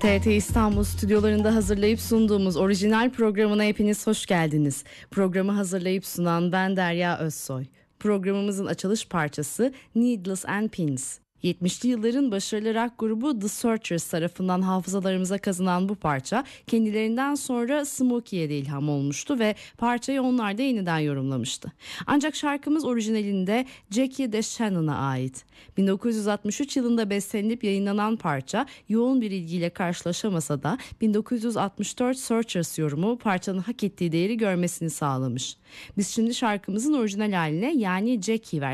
TRT İstanbul stüdyolarında hazırlayıp sunduğumuz orijinal programına hepiniz hoş geldiniz. Programı hazırlayıp sunan ben Derya Özsoy. Programımızın açılış parçası Needles and Pins. 70'li yılların başarılı rock grubu The Searchers tarafından hafızalarımıza kazınan bu parça kendilerinden sonra Smokey'e de ilham olmuştu ve parçayı onlar da yeniden yorumlamıştı. Ancak şarkımız orijinalinde Jackie DeShannon'a ait. 1963 yılında bestelenip yayınlanan parça yoğun bir ilgiyle karşılaşamasa da 1964 Searchers yorumu parçanın hak ettiği değeri görmesini sağlamış. Biz şimdi şarkımızın orijinal haline yani Jackie versiyonunu